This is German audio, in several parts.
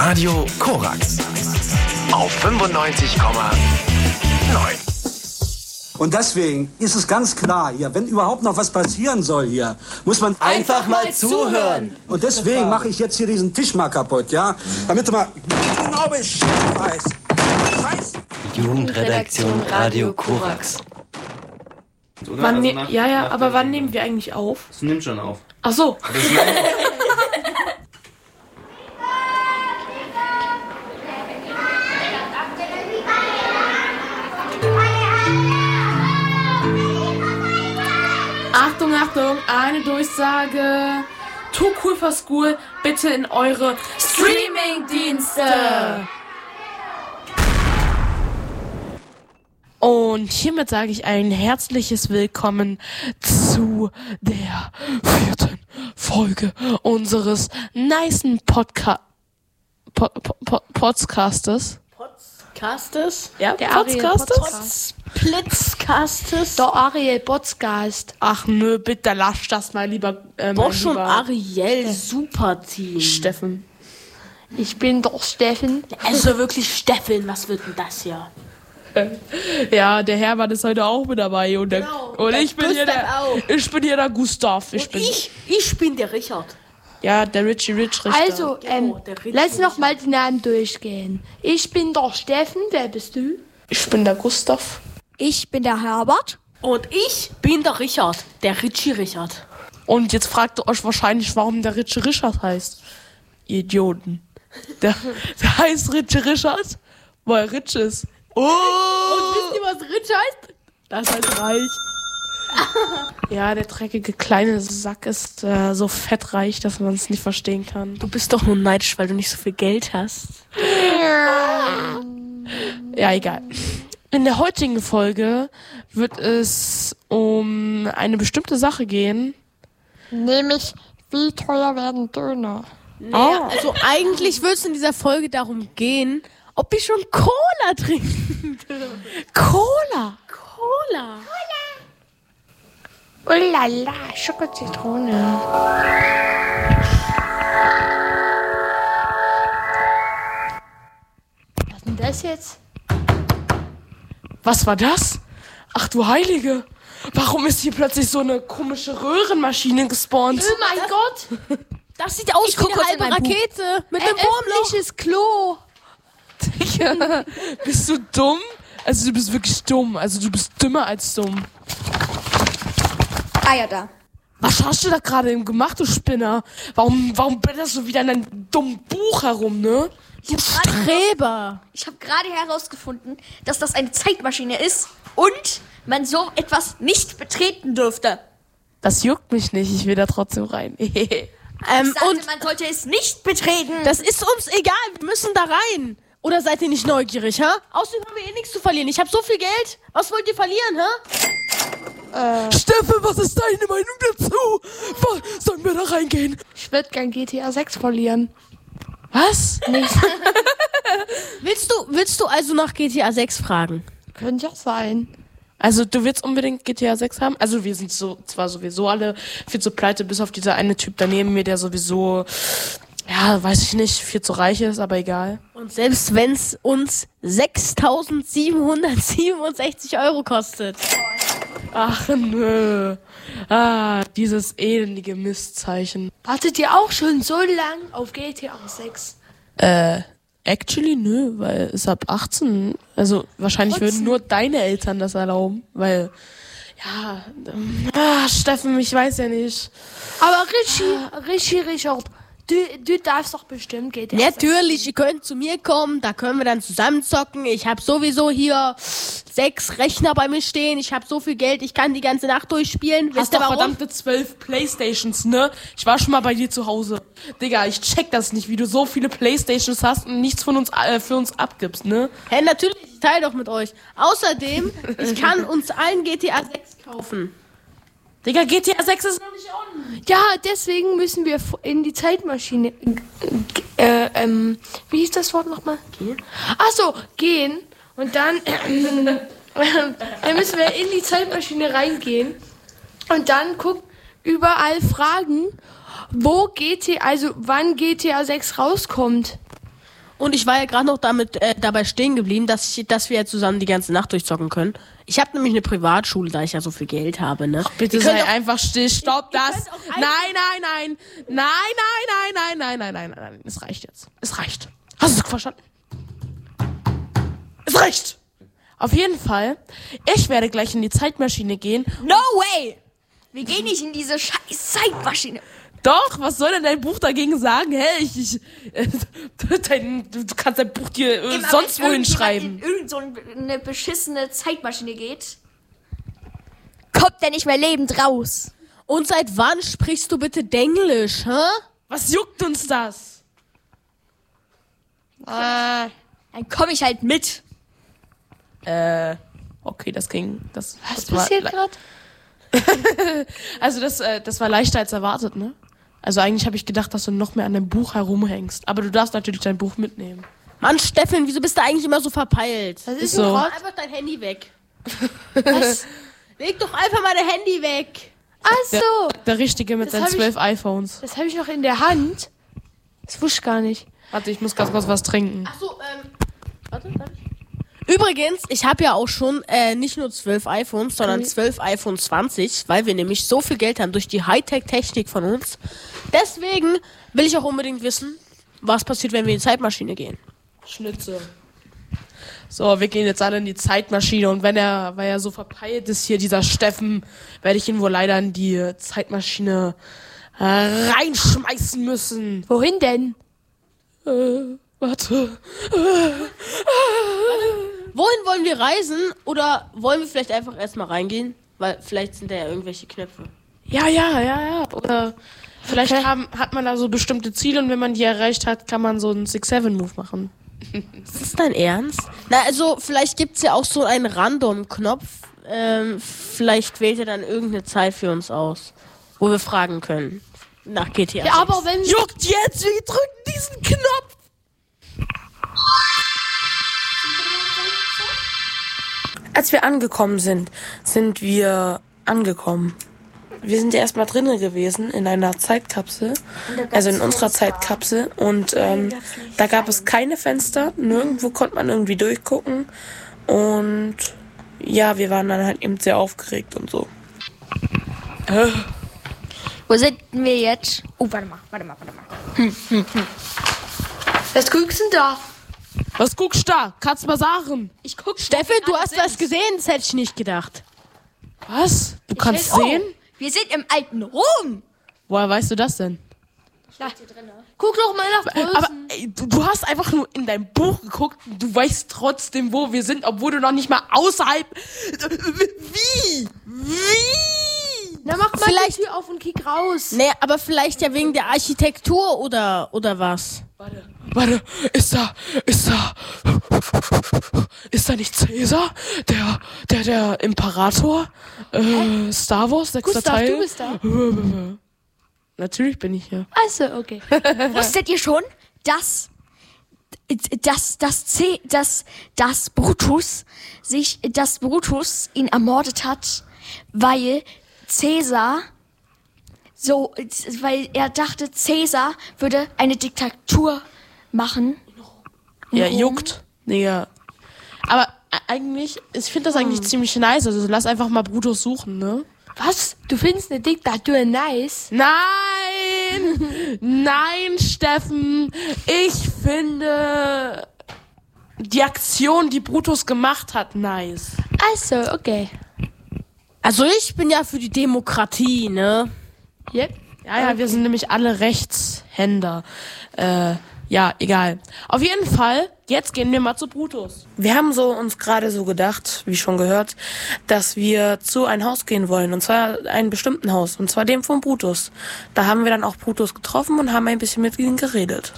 Radio Korax. Auf 95,9. Und deswegen ist es ganz klar hier, wenn überhaupt noch was passieren soll hier, muss man einfach mal zuhören. Und deswegen mache ich jetzt hier diesen Tisch mal kaputt, ja? Damit du mal genau Bescheid weißt. Jugendredaktion Radio Korax. Wann wann nehmen wir eigentlich auf? Es nimmt schon auf. Ach so. Achtung, eine Durchsage. Too Cool for School, bitte in eure Streaming-Dienste. Und hiermit sage ich ein herzliches Willkommen zu der 4. Folge unseres nicen Podcastes. Ja, der Podcastes? Splitzcastes. Der Ariel Podcast. Ach nö, bitte lass das mal lieber. Bosch und Ariel, super Team. Steffen. Ich bin doch Steffen. Also wirklich Steffen, was wird denn das hier? Ja, der Hermann ist heute auch mit dabei und, ich bin hier der Gustav. Ich bin der Richard. Ja, der Richie Richter. Also, lass noch mal die Namen durchgehen. Ich bin der Steffen, wer bist du? Ich bin der Gustav. Ich bin der Herbert. Und ich bin der Richard, der Richie Richard. Und jetzt fragt ihr euch wahrscheinlich, warum der Richie Richard heißt. Ihr Idioten. Der heißt Richie Richard, weil er rich ist. Oh! Und wisst ihr, was rich heißt? Das heißt reich. Ja, der dreckige kleine Sack ist so fettreich, dass man es nicht verstehen kann. Du bist doch nur neidisch, weil du nicht so viel Geld hast. Ja, egal. In der heutigen Folge wird es um eine bestimmte Sache gehen. Nämlich, wie teuer werden Döner? Naja, also eigentlich wird es in dieser Folge darum gehen, ob ich schon Cola trinken. Cola? Oh la la, Schokozitrone. Was ist denn das jetzt? Was war das? Ach du Heilige. Warum ist hier plötzlich so eine komische Röhrenmaschine gespawnt? Oh mein Gott. Das sieht aus wie eine halbe Rakete mit einem Wurmloch. Öffentliches Klo. Digga, bist du dumm? Also du bist wirklich dumm. Also du bist dümmer als dumm. Ah ja, da. Was hast du da gerade eben gemacht, du Spinner? Warum blätterst du wieder in deinem dummen Buch herum, ne? Du Streber. Ich habe gerade herausgefunden, dass das eine Zeitmaschine ist und man so etwas nicht betreten dürfte. Das juckt mich nicht, ich will da trotzdem rein. Ich sagte, man sollte es nicht betreten. Das ist uns egal, wir müssen da rein. Oder seid ihr nicht neugierig, ha? Außerdem haben wir eh nichts zu verlieren. Ich habe so viel Geld. Was wollt ihr verlieren, ha? Steffen, was ist deine Meinung dazu? Sollen wir da reingehen? Ich würde gern GTA 6 verlieren. Was? Nicht. Willst du also nach GTA 6 fragen? Könnte ja sein. Also du willst unbedingt GTA 6 haben? Also wir sind zwar sowieso alle viel zu pleite, bis auf dieser eine Typ daneben mir, der sowieso, ja, weiß ich nicht, viel zu reich ist, aber egal. Und selbst wenn es uns 6.767 € kostet. Ach nö. Dieses elendige Mistzeichen. Wartet ihr auch schon so lang auf GTA 6? Actually nö, weil es ab 18, also wahrscheinlich würden nur deine Eltern das erlauben, weil, ja, Steffen, ich weiß ja nicht. Aber Richard, du darfst doch bestimmt GTA 6. Natürlich, ihr könnt zu mir kommen, da können wir dann zusammen zocken. Ich habe sowieso hier 6 Rechner bei mir stehen. Ich habe so viel Geld, ich kann die ganze Nacht durchspielen. Hast doch verdammte 12 Playstations, ne? Ich war schon mal bei dir zu Hause. Digga, ich check das nicht, wie du so viele Playstations hast und nichts von uns für uns abgibst, ne? Hä, natürlich, ich teile doch mit euch. Außerdem, ich kann uns allen GTA 6 kaufen. Digga, GTA 6 ist noch nicht on. Ja, deswegen müssen wir in die Zeitmaschine. Wie hieß das Wort nochmal? Gehen. Achso, gehen. Und dann müssen wir in die Zeitmaschine reingehen. Und dann überall fragen, wann GTA 6 rauskommt. Und ich war ja gerade noch dabei stehen geblieben, dass wir ja zusammen die ganze Nacht durchzocken können. Ich habe nämlich eine Privatschule, da ich ja so viel Geld habe, ne? Ach, bitte sei einfach still, stopp das. Nein. Es reicht jetzt. Es reicht. Hast du es verstanden? Es reicht. Auf jeden Fall, ich werde gleich in die Zeitmaschine gehen. No way! Wir gehen nicht in diese scheiß Zeitmaschine. Doch, was soll denn dein Buch dagegen sagen? Hey, du kannst dein Buch dir sonst wohin schreiben. Wenn irgend so eine beschissene Zeitmaschine geht, kommt der nicht mehr lebend raus. Und seit wann sprichst du bitte Denglisch, hä? Was juckt uns das? Dann komme ich halt mit. Okay, das ging. Was passiert gerade? Also das war leichter als erwartet, ne? Also eigentlich habe ich gedacht, dass du noch mehr an dem Buch herumhängst. Aber du darfst natürlich dein Buch mitnehmen. Mann, Steffen, wieso bist du eigentlich immer so verpeilt? Was ist so. denn Leg einfach dein Handy weg. Was? Leg doch einfach mal dein Handy weg. Ach so. Der Richtige mit seinen 12 iPhones. Das habe ich noch in der Hand. Das wusste ich gar nicht. Warte, ich muss ganz kurz was trinken. Ach so, warte. Übrigens, ich habe ja auch schon nicht nur 12 iPhones, sondern 12 iPhone 20, weil wir nämlich so viel Geld haben durch die Hightech-Technik von uns. Deswegen will ich auch unbedingt wissen, was passiert, wenn wir in die Zeitmaschine gehen. Schnitze. So, wir gehen jetzt alle in die Zeitmaschine und weil er so verpeilt ist hier, dieser Steffen, werde ich ihn wohl leider in die Zeitmaschine reinschmeißen müssen. Wohin denn? Warte. Wohin wollen wir reisen? Oder wollen wir vielleicht einfach erstmal reingehen? Weil vielleicht sind da ja irgendwelche Knöpfe. Ja. Oder vielleicht hat man da so bestimmte Ziele und wenn man die erreicht hat, kann man so einen 6-7-Move machen. Ist das dein Ernst? Na, also vielleicht gibt's ja auch so einen Random-Knopf. Vielleicht wählt er dann irgendeine Zeit für uns aus, wo wir fragen können. Nach GTA 6. Ja, aber wenn... Juckt jetzt, wir drücken diesen Knopf. Als wir angekommen sind wir angekommen. Wir sind ja erstmal drinnen gewesen in einer Zeitkapsel, also in unserer Zeitkapsel und da gab es keine Fenster, nirgendwo konnte man irgendwie durchgucken und ja, wir waren dann halt eben sehr aufgeregt und so. Wo sind wir jetzt? Oh, warte mal. Was guckst du denn da? Was guckst du da? Kannst du mal sagen? Ich guck. Steffen, du hast was gesehen? Das hätte ich nicht gedacht. Was? Du kannst sehen? Wir sind im alten Rom. Woher weißt du das denn? Guck doch mal nach Größen. Aber ey, du hast einfach nur in dein Buch geguckt und du weißt trotzdem, wo wir sind, obwohl du noch nicht mal außerhalb... Wie? Na, mach mal vielleicht die Tür auf und kick raus. Nee, aber vielleicht ja wegen der Architektur oder was? Warte, ist da nicht Cäsar? Der Imperator? Star Wars, 6. Gustav, Teil? du bist da. Natürlich bin ich hier. Also, okay. Wusstet ihr schon, dass Brutus ihn ermordet hat, weil er dachte, Cäsar würde eine Diktatur machen. Ja, juckt. Digga. Aber eigentlich, ich finde das eigentlich ziemlich nice. Also lass einfach mal Brutus suchen, ne? Was? Du findest eine Diktatur nice? Nein, Steffen. Ich finde die Aktion, die Brutus gemacht hat, nice. Also, okay. Also ich bin ja für die Demokratie, ne? Yep. Ja, wir sind nämlich alle Rechtshänder. Ja, egal. Auf jeden Fall, jetzt gehen wir mal zu Brutus. Wir haben uns gerade so gedacht, wie schon gehört, dass wir zu ein Haus gehen wollen. Und zwar einem bestimmten Haus. Und zwar dem von Brutus. Da haben wir dann auch Brutus getroffen und haben ein bisschen mit ihm geredet.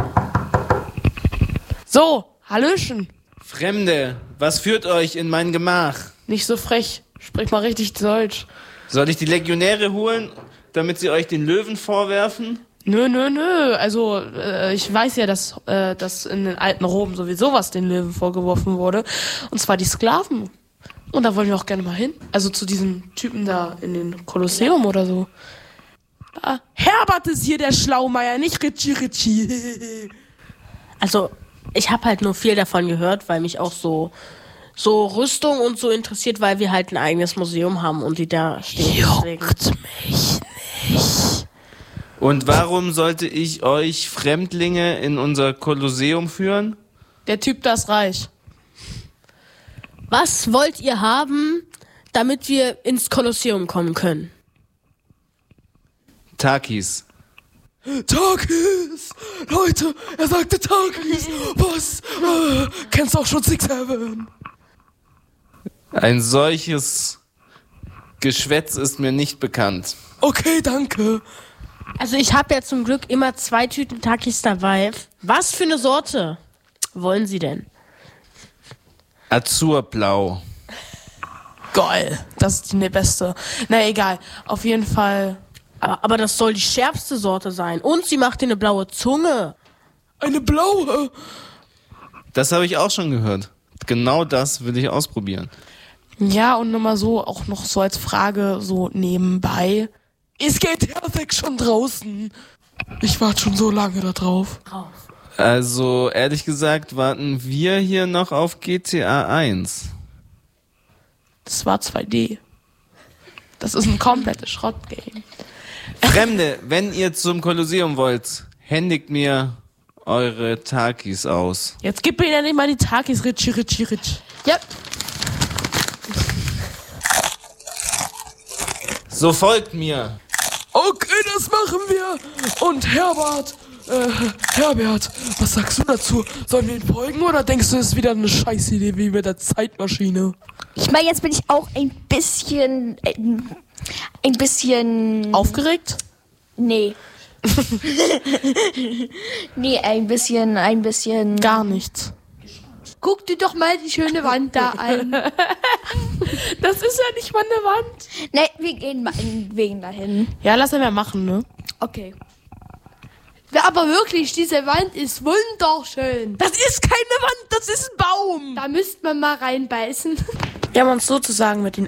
So, Hallöchen. Fremde, was führt euch in mein Gemach? Nicht so frech. Sprich mal richtig Deutsch. Soll ich die Legionäre holen, damit sie euch den Löwen vorwerfen? Nö. Also, ich weiß ja, dass in den alten Rom sowieso was den Löwen vorgeworfen wurde. Und zwar die Sklaven. Und da wollen wir auch gerne mal hin. Also zu diesem Typen da in den Kolosseum oder so. Herbert ist hier der Schlaumeier, nicht Ritchie. Also, Ich habe halt nur viel davon gehört, weil mich auch so Rüstung und so interessiert, weil wir halt ein eigenes Museum haben und die da stehen. Juckt mich nicht. Und warum sollte ich euch Fremdlinge in unser Kolosseum führen? Der Typ, da ist reich. Was wollt ihr haben, damit wir ins Kolosseum kommen können? Takis. Takis! Leute, er sagte Takis! Was? Kennst du auch schon 6-7? Ein solches Geschwätz ist mir nicht bekannt. Okay, danke. Also ich habe ja zum Glück immer 2 Tüten Takis dabei. Was für eine Sorte wollen Sie denn? Azurblau. Geil. Das ist die beste. Na egal. Auf jeden Fall. Aber das soll die schärfste Sorte sein. Und sie macht dir eine blaue Zunge. Eine blaue? Das habe ich auch schon gehört. Genau das will ich ausprobieren. Ja, und nochmal so, auch noch so als Frage, so nebenbei. Ist GTA 6 schon draußen? Ich warte schon so lange da drauf. Also, ehrlich gesagt, warten wir hier noch auf GTA 1. Das war 2D. Das ist ein komplettes Schrottgame. Fremde, wenn ihr zum Kolosseum wollt, händigt mir eure Takis aus. Jetzt gib mir ja nicht mal die Takis, Ritchie. Ja. So folgt mir. Okay, das machen wir. Und Herbert, was sagst du dazu? Sollen wir ihn folgen oder denkst du, es ist wieder eine Scheißidee wie mit der Zeitmaschine? Ich meine, jetzt bin ich auch ein bisschen Aufgeregt? Nee. Nee, ein bisschen. Gar nichts. Guck dir doch mal die schöne Wand da an. Das ist ja nicht mal eine Wand. Nee, wir gehen meinetwegen dahin. Ja, lass ihn ja machen, ne? Okay. Ja, aber wirklich, diese Wand ist wunderschön. Das ist keine Wand, das ist ein Baum. Da müsste man mal reinbeißen. Wir haben uns sozusagen mit den